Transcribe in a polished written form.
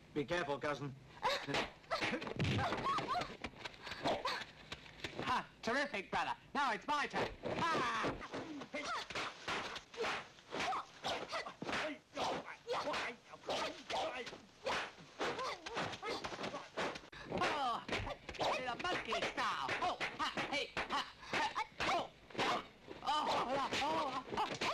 Be careful, cousin. Ha! Terrific, brother. Now it's my turn. Ah! Oh, in a monkey style. Oh, ha, hey, ha, ha, oh, oh, oh, oh, oh, oh.